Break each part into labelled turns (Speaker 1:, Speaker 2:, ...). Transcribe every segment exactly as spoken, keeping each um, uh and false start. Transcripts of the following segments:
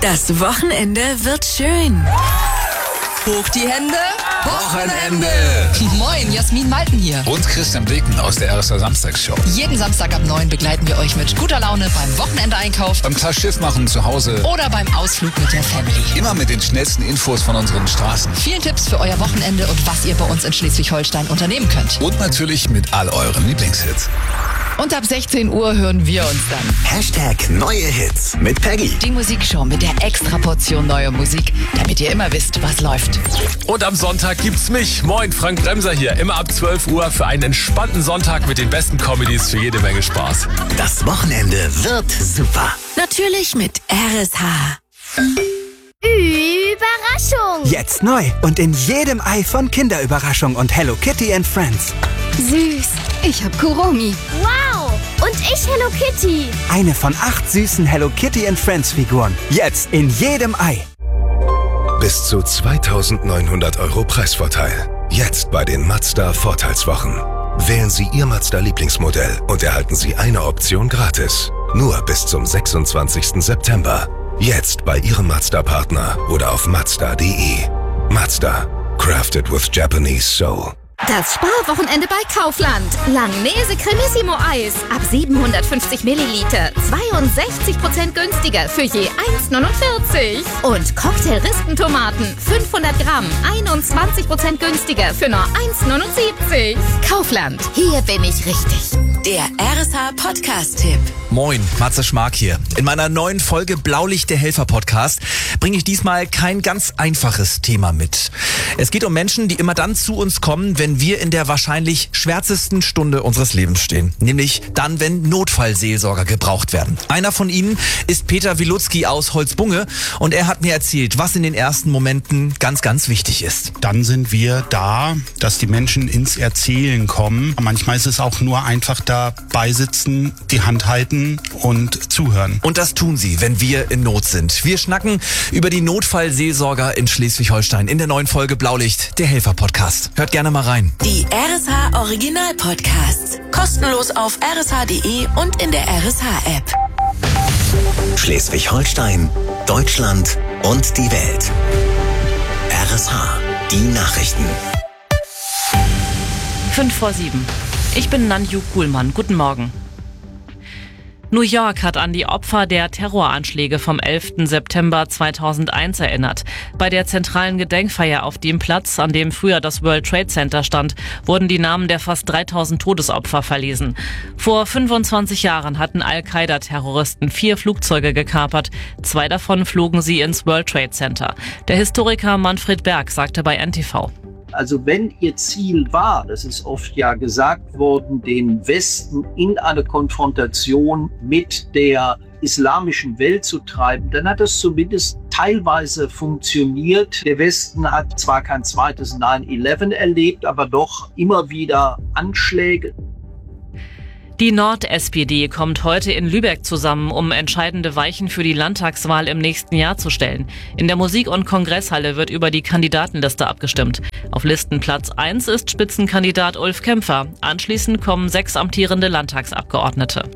Speaker 1: Das Wochenende wird schön.
Speaker 2: Hoch die Hände.
Speaker 3: Wochenende.
Speaker 2: Moin, Jasmin Malten hier.
Speaker 3: Und Christian Bleken aus der R S A Samstagsshow.
Speaker 2: Jeden Samstag ab neun begleiten wir euch mit guter Laune beim Wochenendeinkauf,
Speaker 3: Beim klar Schiff machen zu Hause
Speaker 2: oder beim Ausflug mit der Family.
Speaker 3: immer mit den schnellsten Infos von unseren Straßen.
Speaker 2: Vielen Tipps für euer Wochenende und was ihr bei uns in Schleswig-Holstein unternehmen könnt.
Speaker 3: Und natürlich mit all euren Lieblingshits.
Speaker 2: Und ab sechzehn Uhr hören wir uns dann.
Speaker 4: Hashtag neue Hits mit Peggy.
Speaker 2: Die Musikshow mit der extra Portion neuer Musik, damit ihr immer wisst, was läuft.
Speaker 5: Und am Sonntag gibt's mich. Moin, Frank Bremser hier. Immer ab zwölf Uhr für einen entspannten Sonntag mit den besten Comedies für jede Menge Spaß.
Speaker 4: Das Wochenende wird super.
Speaker 1: Natürlich mit R S H.
Speaker 6: Überraschung!
Speaker 7: Jetzt neu und in jedem Ei von Kinderüberraschung und Hello Kitty and Friends.
Speaker 6: Süß. Ich hab Kuromi. Wow! Und ich Hello Kitty.
Speaker 7: Eine von acht süßen Hello Kitty and Friends Figuren. Jetzt in jedem Ei.
Speaker 8: Bis zu zweitausendneunhundert Euro Preisvorteil. Jetzt bei den Mazda Vorteilswochen. Wählen Sie Ihr Mazda Lieblingsmodell und erhalten Sie eine Option gratis. Nur bis zum sechsundzwanzigsten September. Jetzt bei Ihrem Mazda-Partner oder auf mazda punkt de. Mazda. Crafted with Japanese soul.
Speaker 6: Das Sparwochenende bei Kaufland. Langnese Cremissimo Eis. Ab siebenhundertfünfzig Milliliter. zweiundsechzig Prozent günstiger für je eins neunundvierzig. Und Cocktail-Rispentomaten. fünfhundert Gramm. einundzwanzig Prozent günstiger für nur eins neunundsiebzig. Kaufland. Hier bin ich richtig.
Speaker 1: Der R S H Podcast-Tipp.
Speaker 9: Moin, Matze Schmark hier. In meiner neuen Folge Blaulicht der Helfer Podcast bringe ich diesmal kein ganz einfaches Thema mit. Es geht um Menschen, die immer dann zu uns kommen, wenn wir in der wahrscheinlich schwärzesten Stunde unseres Lebens stehen. Nämlich dann, wenn Notfallseelsorger gebraucht werden. Einer von ihnen ist Peter Wilutzki aus Holzbunge und er hat mir erzählt, was in den ersten Momenten ganz, ganz wichtig ist.
Speaker 10: Dann sind wir da, dass die Menschen ins Erzählen kommen. Manchmal ist es auch nur einfach dabei sitzen, die Hand halten und zuhören.
Speaker 9: Und das tun sie, wenn wir in Not sind. Wir schnacken über die Notfallseelsorger in Schleswig-Holstein in der neuen Folge Blaulicht, der Helfer-Podcast. Hört gerne mal rein.
Speaker 1: Die R S H Original-Podcasts. Kostenlos auf r s h punkt de und in der R S H-App.
Speaker 4: Schleswig-Holstein, Deutschland und die Welt. R S H, die Nachrichten.
Speaker 11: Fünf vor sieben. Ich bin Nanju Kuhlmann. Guten Morgen. New York hat an die Opfer der Terroranschläge vom elften September zweitausendeins erinnert. Bei der zentralen Gedenkfeier auf dem Platz, an dem früher das World Trade Center stand, wurden die Namen der fast dreitausend Todesopfer verlesen. Vor fünfundzwanzig Jahren hatten Al-Qaida-Terroristen vier Flugzeuge gekapert. Zwei davon flogen sie ins World Trade Center. Der Historiker Manfred Berg sagte bei N T V:
Speaker 12: Also wenn ihr Ziel war, das ist oft ja gesagt worden, den Westen in eine Konfrontation mit der islamischen Welt zu treiben, dann hat das zumindest teilweise funktioniert. Der Westen hat zwar kein zweites neun elf erlebt, aber doch immer wieder Anschläge.
Speaker 11: Die Nord-S P D kommt heute in Lübeck zusammen, um entscheidende Weichen für die Landtagswahl im nächsten Jahr zu stellen. In der Musik- und Kongresshalle wird über die Kandidatenliste abgestimmt. Auf Listenplatz eins ist Spitzenkandidat Ulf Kämpfer. Anschließend kommen sechs amtierende Landtagsabgeordnete.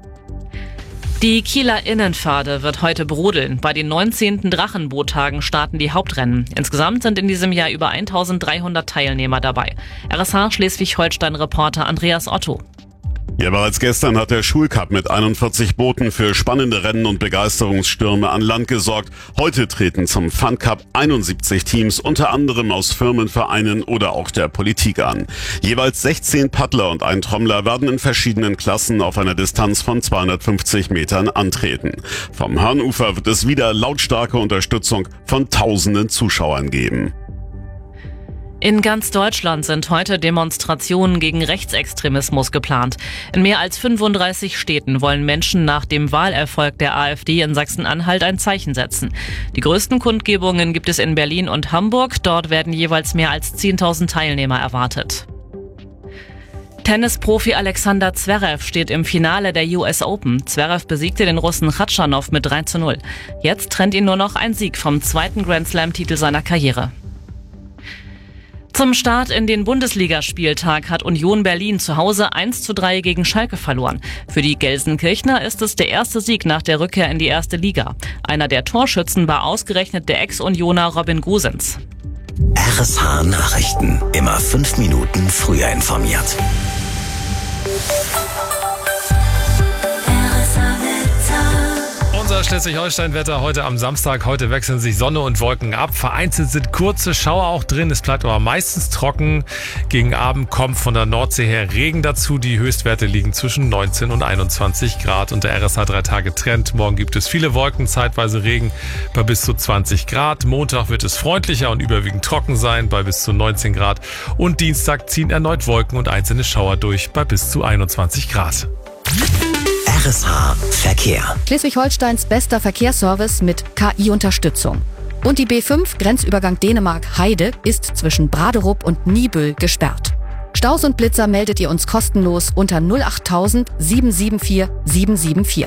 Speaker 11: Die Kieler Innenpfade wird heute brodeln. Bei den neunzehnten Drachenboottagen starten die Hauptrennen. Insgesamt sind in diesem Jahr über eintausenddreihundert Teilnehmer dabei. R S H Schleswig-Holstein-Reporter Andreas Otto.
Speaker 13: Ja, bereits gestern hat der Schulcup mit einundvierzig Booten für spannende Rennen und Begeisterungsstürme an Land gesorgt. Heute treten zum Fun Cup einundsiebzig Teams, unter anderem aus Firmen, Vereinen oder auch der Politik an. Jeweils sechzehn Paddler und ein Trommler werden in verschiedenen Klassen auf einer Distanz von zweihundertfünfzig Metern antreten. Vom Hörnufer wird es wieder lautstarke Unterstützung von tausenden Zuschauern geben.
Speaker 11: In ganz Deutschland sind heute Demonstrationen gegen Rechtsextremismus geplant. In mehr als fünfunddreißig Städten wollen Menschen nach dem Wahlerfolg der AfD in Sachsen-Anhalt ein Zeichen setzen. Die größten Kundgebungen gibt es in Berlin und Hamburg. Dort werden jeweils mehr als zehntausend Teilnehmer erwartet. Tennisprofi Alexander Zverev steht im Finale der U S Open. Zverev besiegte den Russen Khachanov mit drei zu null. Jetzt trennt ihn nur noch ein Sieg vom zweiten Grand Slam-Titel seiner Karriere. Zum Start in den Bundesligaspieltag hat Union Berlin zu Hause eins zu drei gegen Schalke verloren. Für die Gelsenkirchner ist es der erste Sieg nach der Rückkehr in die erste Liga. Einer der Torschützen war ausgerechnet der Ex-Unioner Robin Gosens.
Speaker 4: R S H Nachrichten. Immer fünf Minuten früher informiert.
Speaker 5: Unser Schleswig-Holstein-Wetter heute am Samstag. Heute wechseln sich Sonne und Wolken ab. Vereinzelt sind kurze Schauer auch drin. Es bleibt aber meistens trocken. Gegen Abend kommt von der Nordsee her Regen dazu. Die Höchstwerte liegen zwischen neunzehn und einundzwanzig Grad. Und der R S H drei Tage Trend. Morgen gibt es viele Wolken, zeitweise Regen bei bis zu zwanzig Grad. Montag wird es freundlicher und überwiegend trocken sein bei bis zu neunzehn Grad. Und Dienstag ziehen erneut Wolken und einzelne Schauer durch bei bis zu einundzwanzig Grad.
Speaker 4: R S H Verkehr.
Speaker 14: Schleswig-Holsteins bester Verkehrsservice mit K I-Unterstützung. Und die B fünf Grenzübergang Dänemark-Heide ist zwischen Braderup und Niebüll gesperrt. Staus und Blitzer meldet ihr uns kostenlos unter null acht tausend sieben sieben vier sieben sieben vier.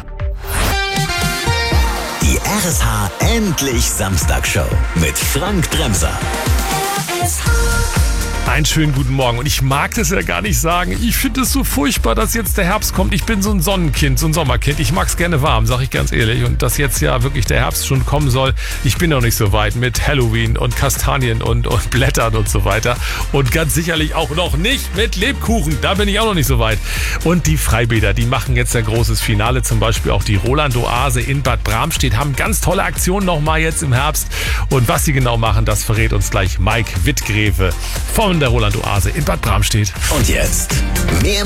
Speaker 4: Die R S H Endlich Samstagshow mit Frank Bremser.
Speaker 5: R S H. Einen schönen guten Morgen. Und ich mag das ja gar nicht sagen. Ich finde es so furchtbar, dass jetzt der Herbst kommt. Ich bin so ein Sonnenkind, so ein Sommerkind. Ich mag es gerne warm, sag ich ganz ehrlich. Und dass jetzt ja wirklich der Herbst schon kommen soll. Ich bin noch nicht so weit mit Halloween und Kastanien und, und Blättern und so weiter. Und ganz sicherlich auch noch nicht mit Lebkuchen. Da bin ich auch noch nicht so weit. Und die Freibäder, die machen jetzt ein großes Finale. Zum Beispiel auch die Roland-Oase in Bad Bramstedt haben ganz tolle Aktionen nochmal jetzt im Herbst. Und was sie genau machen, das verrät uns gleich Mike Wittgreve von der Roland-Oase in Bad Bramstedt.
Speaker 4: Und jetzt mehr